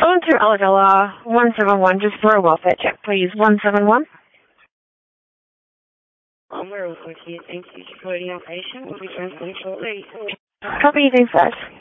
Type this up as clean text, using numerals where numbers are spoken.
Going through Alagala 171 just for a welfare check, please. 171. I'm very with you. Thank you for your patient. We'll be transferring shortly. Copy, thanks, guys.